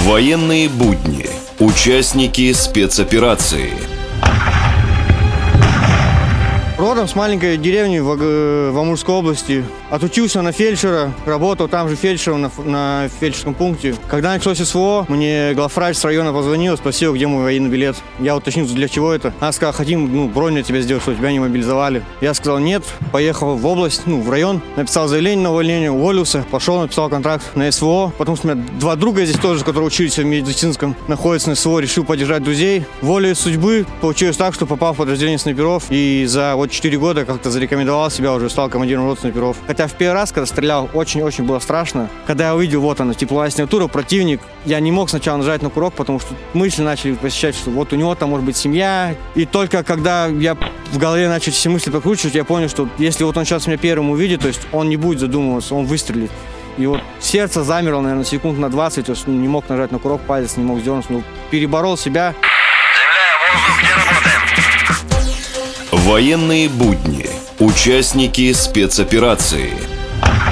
Военные будни. Участники спецоперации. Родом с маленькой деревни в Амурской области. Отучился на фельдшера, работал там же фельдшером на фельдшерском пункте. Когда началось СВО, мне главврач с района позвонил, спросил, где мой военный билет. Я уточнил, для чего это. Она сказала, хотим бронь на тебя сделать, чтобы тебя не мобилизовали. Я сказал, нет, поехал в область, в район, написал заявление на увольнение, уволился, пошел, написал контракт на СВО. Потому что у меня два друга здесь тоже, которые учились в медицинском, находятся на СВО, решил поддержать друзей. Волей судьбы получилось так, что попал в подразделение снайперов и за 4 года как-то зарекомендовал себя, уже стал командиром роты снайперов. Хотя в первый раз, когда стрелял, очень-очень было страшно. Когда я увидел, вот она, тепловая сигнатура, противник, я не мог сначала нажать на курок, потому что мысли начали посещать, что вот у него там может быть семья. И только когда я в голове начал все мысли прокручивать, я понял, что если вот он сейчас меня первым увидит, то есть он не будет задумываться, он выстрелит. И вот сердце замерло, наверное, секунд на 20, то есть не мог нажать на курок, палец не мог сделать, переборол себя. Земля, воздух, где работаем? Военные будни. Участники спецоперации.